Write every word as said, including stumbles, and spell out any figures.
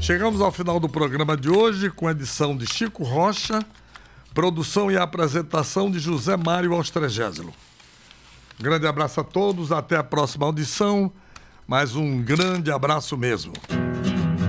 Chegamos ao final do programa de hoje com a edição de Chico Rocha, produção e apresentação de José Mário Austregésilo. Grande abraço a todos, até a próxima audição, mas um grande abraço mesmo.